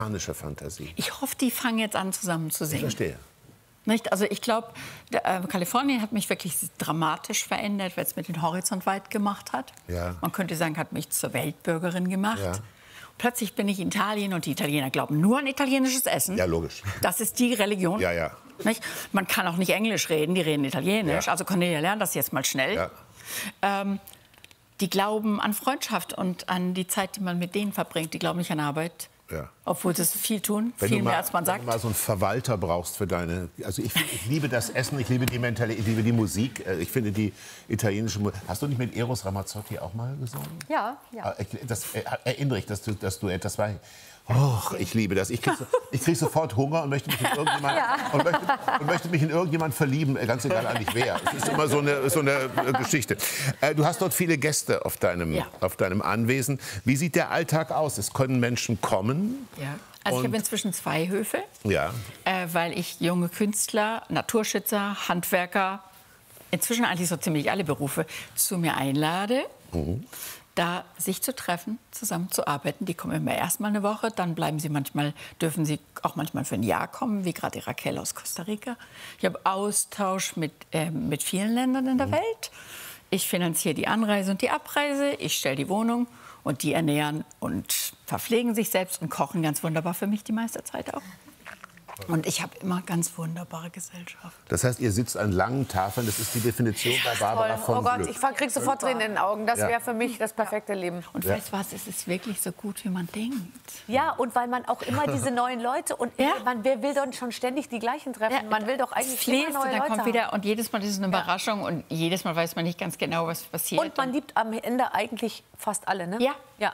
Fantasie. Ich hoffe, die fangen jetzt an, zusammen zu singen. Ich verstehe. Nicht? Also ich glaube, Kalifornien hat mich wirklich dramatisch verändert, weil es mir den Horizont weit gemacht hat. Ja. Man könnte sagen, hat mich zur Weltbürgerin gemacht. Ja. Plötzlich bin ich in Italien und die Italiener glauben nur an italienisches Essen. Ja, logisch. Das ist die Religion. Ja, ja. Nicht? Man kann auch nicht Englisch reden, die reden Italienisch. Ja. Also Cornelia, lernen das jetzt mal schnell. Ja. Die glauben an Freundschaft und an die Zeit, die man mit denen verbringt. Die glauben nicht an Arbeit. Ja. Obwohl sie viel tun, viel mehr als man sagt. Wenn du mal so einen Verwalter brauchst für deine... Also ich liebe das Essen, ich liebe die Mentalität, ich liebe die Musik. Ich finde die italienische Musik... Hast du nicht mit Eros Ramazzotti auch mal gesungen? Ja, ja. Erinnere ich, dass du etwas weißt. Oh, ich liebe das. Ich krieg sofort Hunger und möchte mich in irgendjemand, und möchte mich in irgendjemand verlieben, ganz egal eigentlich wer. Es ist immer so eine Geschichte. Du hast dort viele Gäste auf deinem Anwesen. Wie sieht der Alltag aus? Es können Menschen kommen. Ja. Also ich habe inzwischen 2 Höfe, ja. Weil ich junge Künstler, Naturschützer, Handwerker, inzwischen eigentlich so ziemlich alle Berufe, zu mir einlade. Da sich zu treffen, zusammen zu arbeiten. Die kommen immer erst mal eine Woche, dann dürfen sie auch manchmal für ein Jahr kommen, wie gerade die Raquel aus Costa Rica. Ich habe Austausch mit vielen Ländern in der Welt. Ich finanziere die Anreise und die Abreise, ich stelle die Wohnung und die ernähren und verpflegen sich selbst und kochen ganz wunderbar für mich die meiste Zeit auch. Und ich habe immer ganz wunderbare Gesellschaft. Das heißt, ihr sitzt an langen Tafeln, das ist die Definition bei Barbara von Oh Gott, Glück. ich kriege sofort Tränen in den Augen. Das wäre für mich das perfekte Leben. Und weißt du was, es ist wirklich so gut, wie man denkt. Ja, und weil man auch immer diese neuen Leute... Und wer will doch schon ständig die gleichen treffen? Man will doch eigentlich immer neue Leute kommt wieder, und jedes Mal ist es eine Überraschung und jedes Mal weiß man nicht ganz genau, was passiert. Und man liebt am Ende eigentlich fast alle, ne? Ja.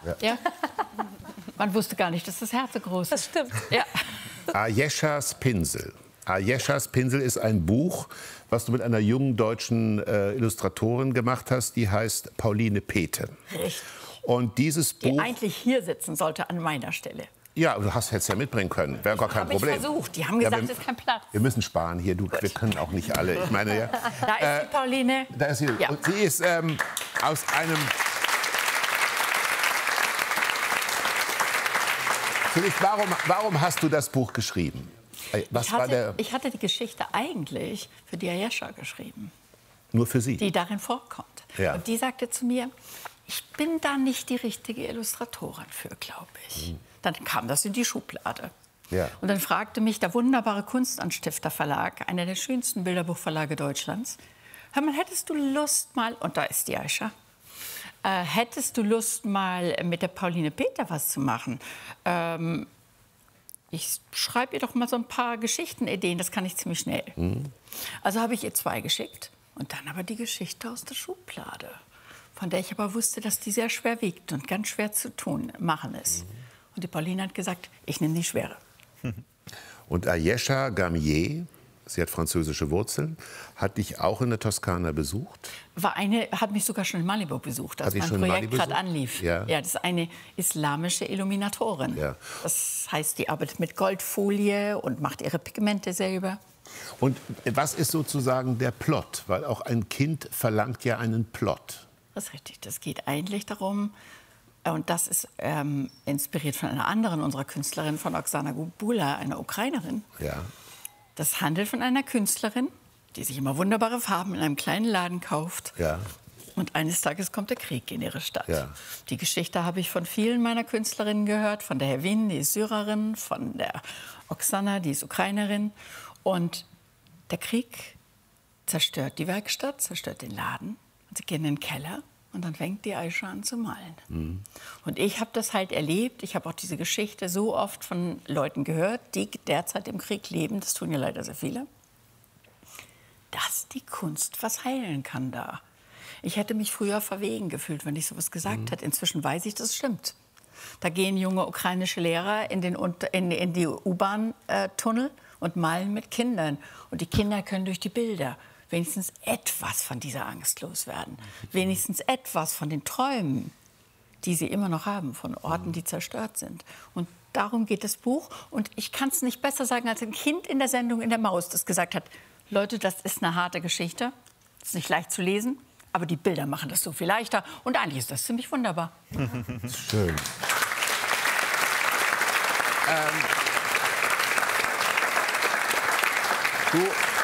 Man wusste gar nicht, dass das Herz so groß ist. Das stimmt. Ja. Ayeshas Pinsel. Ayeshas Pinsel ist ein Buch, was du mit einer jungen deutschen Illustratorin gemacht hast, die heißt Pauline Pethe. Richtig. Und dieses Buch... Die eigentlich hier sitzen sollte an meiner Stelle. Ja, du hättest ja mitbringen können, wäre gar kein Problem. Ich versucht, die haben gesagt, es ist kein Platz. Wir müssen sparen hier, wir können auch nicht alle. Ich meine, ja. Da ist die Pauline. Da ist sie. Ja. Und sie ist aus einem... Warum hast du das Buch geschrieben? Ich hatte die Geschichte eigentlich für die Ayesha geschrieben. Nur für sie? Die darin vorkommt. Ja. Und die sagte zu mir, ich bin da nicht die richtige Illustratorin für, glaube ich. Dann kam das in die Schublade. Ja. Und dann fragte mich der wunderbare Kunstanstifter Verlag, einer der schönsten Bilderbuchverlage Deutschlands, hör mal, hättest du Lust mal, und da ist die Ayesha, hättest du Lust, mal mit der Pauline Pethe was zu machen? Ich schreibe ihr doch mal so ein paar Geschichtenideen, das kann ich ziemlich schnell. Also habe ich ihr 2 geschickt und dann aber die Geschichte aus der Schublade, von der ich aber wusste, dass die sehr schwer wiegt und ganz schwer zu machen ist. Und die Pauline hat gesagt, ich nehme die Schwere. Und Ayesha Gamier, sie hat französische Wurzeln, hat dich auch in der Toskana besucht? Hat mich sogar schon in Malibu besucht, als mein Projekt gerade anlief. Ja, das ist eine islamische Illuminatorin. Ja. Das heißt, die arbeitet mit Goldfolie und macht ihre Pigmente selber. Und was ist sozusagen der Plot? Weil auch ein Kind verlangt ja einen Plot. Das ist richtig. Das geht eigentlich darum, und das ist inspiriert von einer anderen unserer Künstlerinnen, von Oksana Gubula, einer Ukrainerin. Ja. Das handelt von einer Künstlerin, die sich immer wunderbare Farben in einem kleinen Laden kauft. Ja. Und eines Tages kommt der Krieg in ihre Stadt. Ja. Die Geschichte habe ich von vielen meiner Künstlerinnen gehört. Von der Hervin, die ist Syrerin, von der Oksana, die ist Ukrainerin. Und der Krieg zerstört die Werkstatt, zerstört den Laden. Und sie gehen in den Keller. Und dann fängt die Ayesha an zu malen. Und ich habe das halt erlebt. Ich habe auch diese Geschichte so oft von Leuten gehört, die derzeit im Krieg leben, das tun ja leider sehr viele, dass die Kunst was heilen kann da. Ich hätte mich früher verwegen gefühlt, wenn ich sowas gesagt hätte. Inzwischen weiß ich, das stimmt. Da gehen junge ukrainische Lehrer in die U-Bahn-Tunnel und malen mit Kindern. Und die Kinder können durch die Bilder wenigstens etwas von dieser Angst loswerden. Wenigstens etwas von den Träumen, die sie immer noch haben, von Orten, die zerstört sind. Und darum geht das Buch. Und ich kann es nicht besser sagen, als ein Kind in der Sendung in der Maus, das gesagt hat, Leute, das ist eine harte Geschichte, das ist nicht leicht zu lesen, aber die Bilder machen das so viel leichter. Und eigentlich ist das ziemlich wunderbar. Schön. Du,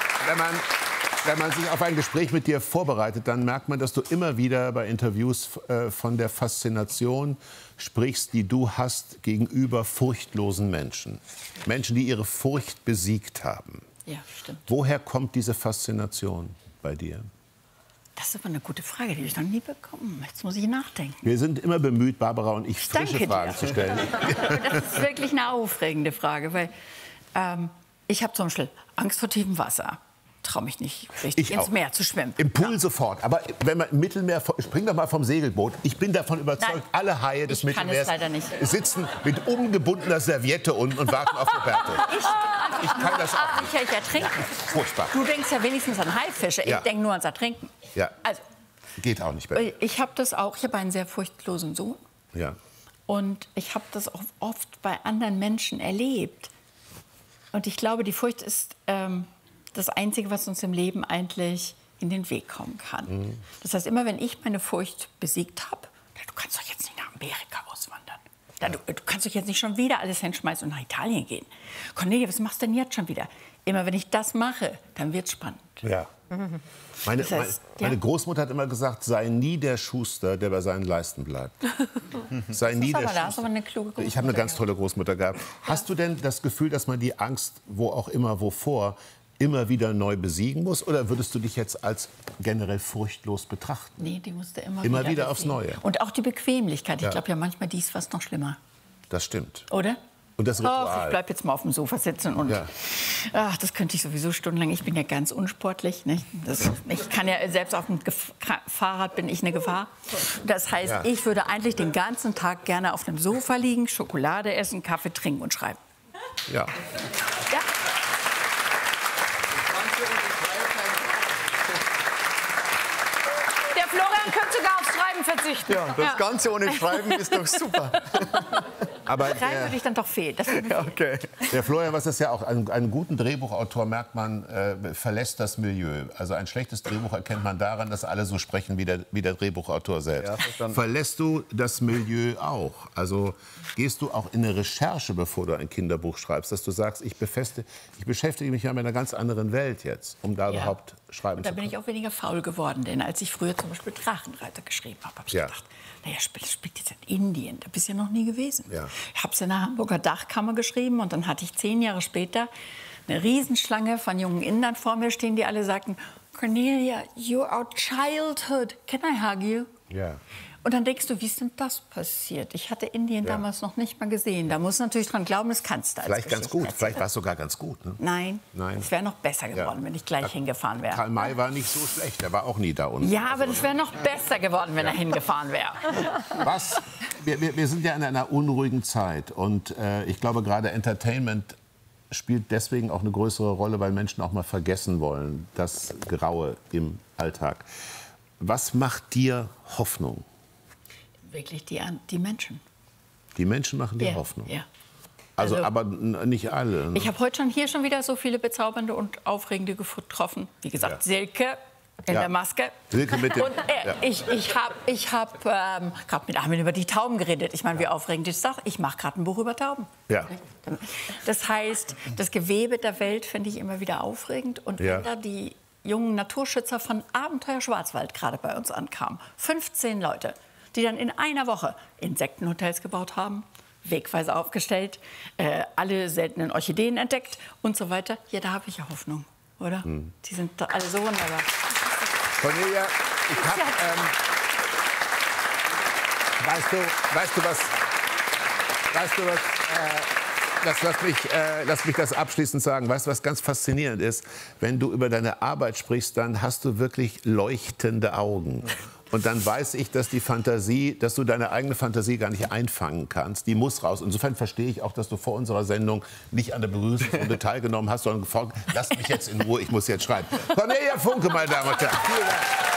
wenn man sich auf ein Gespräch mit dir vorbereitet, dann merkt man, dass du immer wieder bei Interviews von der Faszination sprichst, die du hast gegenüber furchtlosen Menschen. Menschen, die ihre Furcht besiegt haben. Ja, stimmt. Woher kommt diese Faszination bei dir? Das ist aber eine gute Frage, die habe ich noch nie bekommen. Jetzt muss ich nachdenken. Wir sind immer bemüht, Barbara und ich, frische Fragen zu stellen. Das ist wirklich eine aufregende Frage, weil ich habe zum Beispiel Angst vor tiefem Wasser. Traue mich nicht richtig ins Meer zu schwimmen. Im Pool sofort. Aber wenn man im Mittelmeer, spring doch mal vom Segelboot. Ich bin davon überzeugt, alle Haie des Mittelmeers sitzen mit umgebundener Serviette unten und warten auf Roberto. Ich kann das auch nicht. Ich ertrinken. Furchtbar. Du denkst ja wenigstens an Haifische. Ich denke nur ans Ertrinken. Ja. Also, geht auch nicht besser. Ich habe das auch. Ich habe einen sehr furchtlosen Sohn. Ja. Und ich habe das auch oft bei anderen Menschen erlebt. Und ich glaube, die Furcht ist das Einzige, was uns im Leben eigentlich in den Weg kommen kann. Mhm. Das heißt, immer wenn ich meine Furcht besiegt habe, du kannst doch jetzt nicht nach Amerika auswandern. Du kannst doch jetzt nicht schon wieder alles hinschmeißen und nach Italien gehen. Cornelia, was machst du denn jetzt schon wieder? Immer wenn ich das mache, dann wird's spannend. Ja. Meine Großmutter hat immer gesagt, sei nie der Schuster, der bei seinen Leisten bleibt. Sei nie der Schuster. Aber eine kluge Großmutter. Ich habe eine ganz tolle Großmutter gehabt. Hast du denn das Gefühl, dass man die Angst, wo auch immer, wovor, immer wieder neu besiegen muss? Oder würdest du dich jetzt als generell furchtlos betrachten? Nee, die musste immer wieder aufs Neue. Und auch die Bequemlichkeit. Ich glaube ja, manchmal die ist fast noch schlimmer. Das stimmt. Oder? Und das Ritual. Ich bleib jetzt mal auf dem Sofa sitzen und das könnte ich sowieso stundenlang. Ich bin ja ganz unsportlich. Ne? Ich kann ja selbst auf dem Fahrrad bin ich eine Gefahr. Das heißt, ich würde eigentlich den ganzen Tag gerne auf dem Sofa liegen, Schokolade essen, Kaffee trinken und schreiben. Ja. Ja. Der Florian könnte sogar aufs Schreiben verzichten. Ja, das Ganze ohne Schreiben ist doch super. Aber Schreiben würde ich dann doch fehlen. Okay. Der Florian, was ist ja auch, einen guten Drehbuchautor merkt man, verlässt das Milieu. Also ein schlechtes Drehbuch erkennt man daran, dass alle so sprechen wie der Drehbuchautor selbst. Ja, verlässt du das Milieu auch? Also gehst du auch in eine Recherche, bevor du ein Kinderbuch schreibst, dass du sagst, ich beschäftige mich ja mit einer ganz anderen Welt jetzt, um da überhaupt schreiben zu können? Da bin ich auch weniger faul geworden, denn als ich früher zum Beispiel Drachenreiter geschrieben habe, habe ich gedacht, naja, das spielt jetzt in Indien, da bist du ja noch nie gewesen. Ja. Ich habe es in der Hamburger Dachkammer geschrieben und dann hatte ich 10 Jahre später eine Riesenschlange von jungen Indern vor mir stehen, die alle sagten, Cornelia, you're our childhood, can I hug you? Ja. Und dann denkst du, wie ist denn das passiert? Ich hatte Indien damals noch nicht mal gesehen. Da muss natürlich dran glauben, das kannst du als Vielleicht ganz gut, vielleicht war es sogar ganz gut. Ne? Nein, es wäre noch besser geworden, wenn ich gleich hingefahren wäre. Karl May war nicht so schlecht, der war auch nie da unten. Ja, aber das wäre noch besser geworden, wenn er hingefahren wäre. Wir sind ja in einer unruhigen Zeit und ich glaube, gerade Entertainment spielt deswegen auch eine größere Rolle, weil Menschen auch mal vergessen wollen, das Graue im Alltag. Was macht dir Hoffnung? Wirklich die Menschen. Die Menschen machen dir Hoffnung? Ja. Also, aber nicht alle. Ne? Ich habe heute hier schon wieder so viele bezaubernde und aufregende getroffen. Wie gesagt, Silke in der Maske. Silke mit dem, und ich habe gerade mit Armin über die Tauben geredet. Ich meine, wie aufregend ist das? Ich mache gerade ein Buch über Tauben. Ja. Das heißt, das Gewebe der Welt finde ich immer wieder aufregend. Und wenn da die jungen Naturschützer von Abenteuer Schwarzwald gerade bei uns ankamen, 15 Leute, die dann in einer Woche Insektenhotels gebaut haben, Wegweiser aufgestellt, alle seltenen Orchideen entdeckt und so weiter. Ja, da habe ich ja Hoffnung, oder? Die sind doch alle so wunderbar. Cornelia, ich habe, weißt du was, lass mich das abschließend sagen. Weißt du, was ganz faszinierend ist? Wenn du über deine Arbeit sprichst, dann hast du wirklich leuchtende Augen. Und dann weiß ich, dass du deine eigene Fantasie gar nicht einfangen kannst. Die muss raus. Insofern verstehe ich auch, dass du vor unserer Sendung nicht an der Begrüßungsrunde teilgenommen hast, sondern gefragt, lass mich jetzt in Ruhe, ich muss jetzt schreiben. Cornelia Funke, meine Damen und Herren. Vielen Dank.